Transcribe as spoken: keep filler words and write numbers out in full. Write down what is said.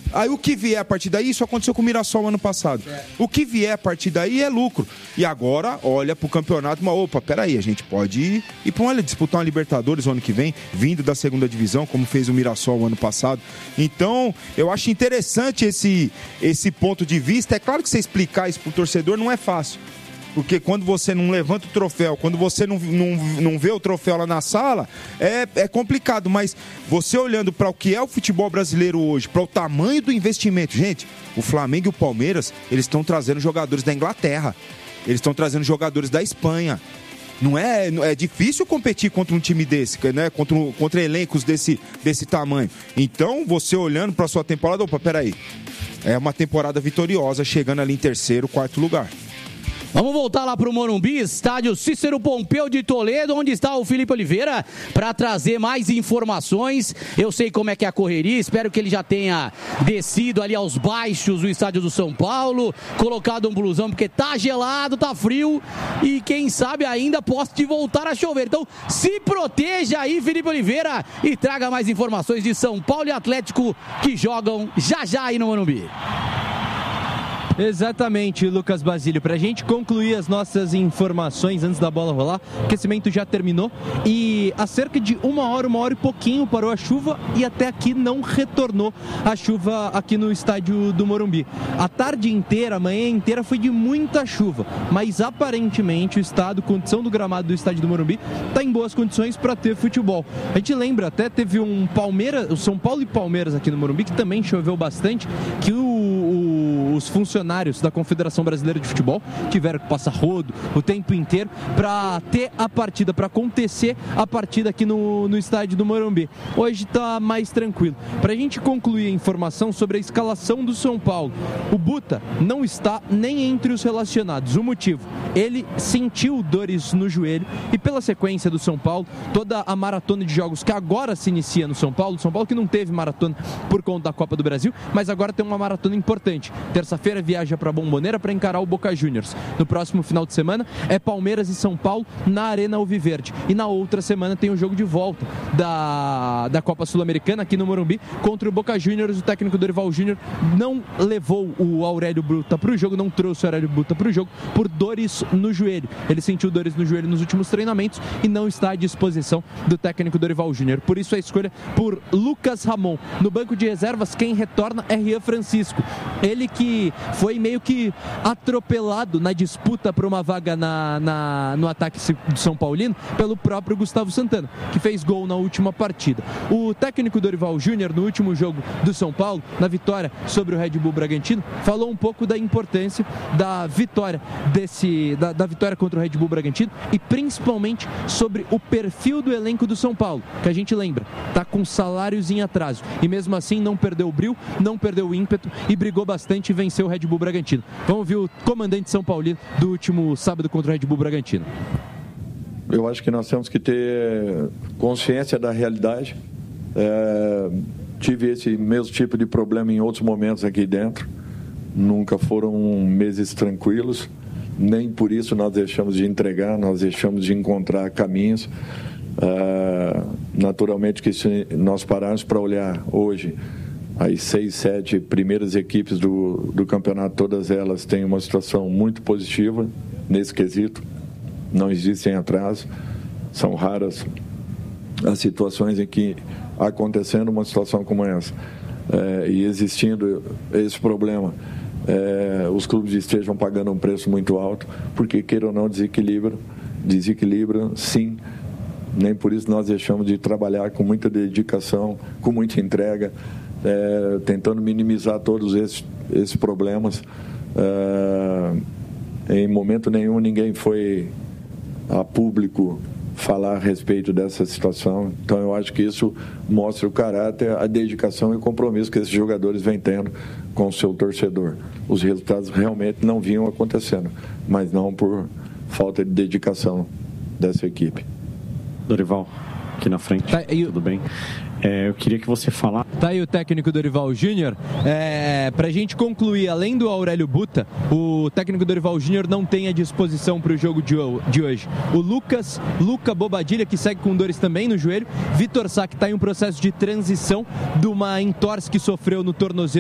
Aí o que vier a partir daí, isso aconteceu com o Mirassol ano passado. O que vier a partir daí é lucro. E agora olha pro campeonato, mas opa, peraí, a gente pode ir, ir pra uma, disputar uma Libertadores ano que vem, vindo da segunda divisão, como fez o Mirassol ano passado. Então, eu acho interessante esse, esse ponto de vista. É claro que você explicar isso pro torcedor não é fácil. Porque quando você não levanta o troféu, quando você não, não, não vê o troféu lá na sala, é, é complicado. Mas você olhando para o que é o futebol brasileiro hoje, para o tamanho do investimento, gente, o Flamengo e o Palmeiras, eles estão trazendo jogadores da Inglaterra, eles estão trazendo jogadores da Espanha. Não é, é difícil competir contra um time desse, né? contra, contra elencos desse, desse tamanho. Então, você olhando para a sua temporada, opa, peraí, é uma temporada vitoriosa, chegando ali em terceiro, quarto lugar. Vamos voltar lá para o Morumbi, estádio Cícero Pompeu de Toledo, onde está o Felipe Oliveira, para trazer mais informações. Eu sei como é que é a correria, espero que ele já tenha descido ali aos baixos do estádio do São Paulo, colocado um blusão, porque tá gelado, tá frio, e quem sabe ainda pode voltar a chover. Então, se proteja aí, Felipe Oliveira, e traga mais informações de São Paulo e Atlético, que jogam já já aí no Morumbi. Exatamente, Lucas Basílio. Para a gente concluir as nossas informações antes da bola rolar, o aquecimento já terminou e há cerca de uma hora, uma hora e pouquinho parou a chuva e até aqui não retornou a chuva aqui no estádio do Morumbi. A tarde inteira, a manhã inteira foi de muita chuva, mas aparentemente o estado, condição do gramado do estádio do Morumbi está em boas condições para ter futebol. A gente lembra, até teve um Palmeiras, o São Paulo e Palmeiras aqui no Morumbi, que também choveu bastante, que o, o, os funcionários da Confederação Brasileira de Futebol tiveram que passar rodo o tempo inteiro para ter a partida, para acontecer a partida aqui no, no estádio do Morumbi. Hoje está mais tranquilo. Para a gente concluir a informação sobre a escalação do São Paulo, o Buta não está nem entre os relacionados. O motivo? Ele sentiu dores no joelho e pela sequência do São Paulo, toda a maratona de jogos que agora se inicia no São Paulo, São Paulo que não teve maratona por conta da Copa do Brasil, mas agora tem uma maratona importante. Terça-feira viaja para Bombonera para encarar o Boca Juniors. No próximo final de semana é Palmeiras e São Paulo na Arena Alviverde. E na outra semana tem o jogo de volta da, da Copa Sul-Americana aqui no Morumbi contra o Boca Juniors. O técnico Dorival Júnior não levou o Aurélio Buta para o jogo, não trouxe o Aurélio Buta para o jogo por dores no joelho. Ele sentiu dores no joelho nos últimos treinamentos e não está à disposição do técnico Dorival Júnior. Por isso a escolha por Lucas Ramon. No banco de reservas, quem retorna é Rian Francisco. Ele que foi meio que atropelado na disputa por uma vaga na, na, no ataque do São Paulino pelo próprio Gustavo Santana, que fez gol na última partida. O técnico Dorival Júnior, no último jogo do São Paulo, na vitória sobre o Red Bull Bragantino, falou um pouco da importância da vitória desse, da, da vitória contra o Red Bull Bragantino e principalmente sobre o perfil do elenco do São Paulo, que a gente lembra, tá com salários em atraso e mesmo assim não perdeu o brilho, não perdeu o ímpeto e brigou bastante e venceu o Red Bull Bragantino. Vamos ver o comandante São Paulino do último sábado contra o Red Bull Bragantino. Eu acho que nós temos que ter consciência da realidade. É, tive esse mesmo tipo de problema em outros momentos aqui dentro. Nunca foram meses tranquilos. Nem por isso nós deixamos de entregar, nós deixamos de encontrar caminhos. É, naturalmente que se nós pararmos para olhar hoje as seis, sete primeiras equipes do, do campeonato, todas elas têm uma situação muito positiva nesse quesito. Não existem atrasos, são raras as situações em que, acontecendo uma situação como essa, é, e existindo esse problema, é, os clubes estejam pagando um preço muito alto, porque, queira ou não, desequilibram, desequilibram, sim. Nem por isso nós deixamos de trabalhar com muita dedicação, com muita entrega, É, tentando minimizar todos esses, esses problemas. É, em momento nenhum ninguém foi a público falar a respeito dessa situação, então eu acho que isso mostra o caráter, a dedicação e o compromisso que esses jogadores vêm tendo com o seu torcedor. Os resultados realmente não vinham acontecendo, mas não por falta de dedicação dessa equipe. Dorival, aqui na frente, tá, eu... tudo bem? É, eu queria que você falasse. Tá aí o técnico Dorival Júnior. É, pra gente concluir, além do Aurélio Buta, o técnico Dorival Júnior não tem à disposição para o jogo de, de hoje. O Lucas, Luca Bobadilha, que segue com dores também no joelho. Vitor Sá, que está em um processo de transição de uma entorse que sofreu no tornozelo